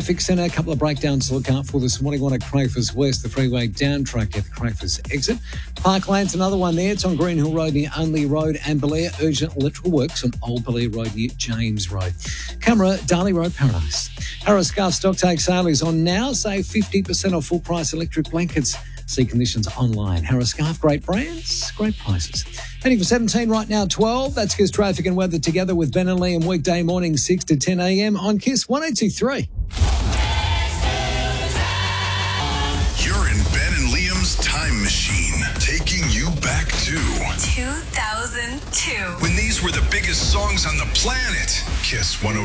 traffic centre. A couple of breakdowns to look out for this morning. One at Crafers West, the freeway down track at the Crafers exit. Parklands, another one there. It's on Green Hill Road near Unley Road and Belair. Urgent electrical works on Old Belair Road near James Road. Camera, Darley Road, Paradise. Harris Scarf stock take sale is on now. Save 50% off full price electric blankets. See conditions online. Harris Scarf, great brands, great prices. Heading for 17 right now, 12. That's Kiss Traffic and Weather together with Ben and Liam weekday morning 6 to 10 a.m. on Kiss 102.3. You're in Ben and Liam's time machine, taking you back to 2002. when these were the biggest songs on the planet. Kiss 102.